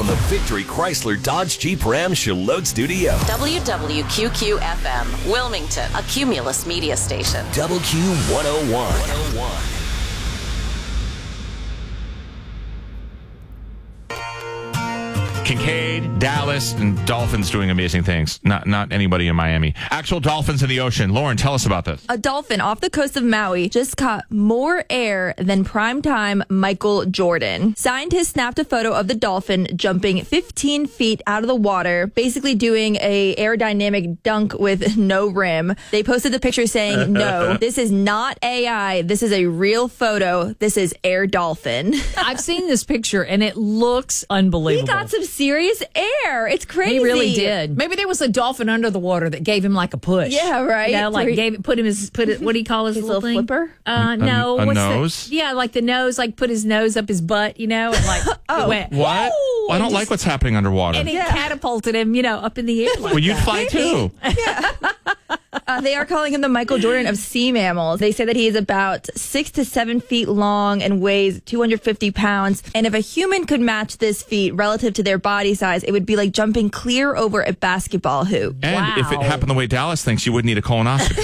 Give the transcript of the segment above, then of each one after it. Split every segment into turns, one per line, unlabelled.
from the Victory Chrysler Dodge Jeep Ram Charlotte Studio.
WWQQ-FM, Wilmington, a Cumulus media station.
WQ101.
Kincaid, Dallas, and Dolphins doing amazing things. Not anybody in Miami. Actual dolphins in the ocean. Lauren, tell us about this.
A dolphin off the coast of Maui just caught more air than primetime Michael Jordan. Scientists snapped a photo of the dolphin jumping 15 feet out of the water, basically doing a aerodynamic dunk with no rim. They posted the picture saying, no, this is not AI. This is a real photo. This is Air Dolphin.
I've seen this picture, and it looks unbelievable.
He got some serious air. It's crazy.
He really did. Maybe there was a dolphin under the water that gave him like a push.
Yeah, right.
You know, like what do you call his
little
thing?
flipper?
No.
A
what's
nose?
Like the nose, like put his nose up his butt, and like went.
What?
Woo!
I don't like what's happening underwater.
And it catapulted him, up in the air.
Well, you'd fly too.
They are calling him the Michael Jordan of sea mammals. They say that he is about 6 to 7 feet long and weighs 250 pounds. And if a human could match this feat relative to their body size, it would be like jumping clear over a basketball hoop.
And if it happened the way Dallas thinks, you wouldn't need a colonoscopy.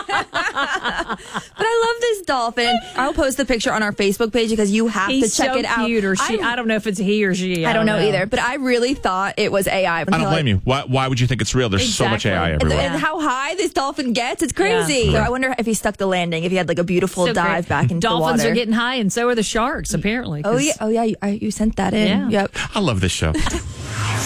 But I love this dolphin. I'll post the picture on our Facebook page because you have to check it out.
Cute, or she. I don't know if it's he or she.
I don't know either. But I really thought it was AI.
I don't blame you. Why would you think it's real? There's so much AI everywhere.
And how high this dolphin gets, it's crazy. So I wonder if he stuck the landing, if he had like a beautiful dive back into the water.
Dolphins are getting high, and so are the sharks, apparently.
Oh, yeah. You sent that in.
Yeah.
Yep.
I love this show.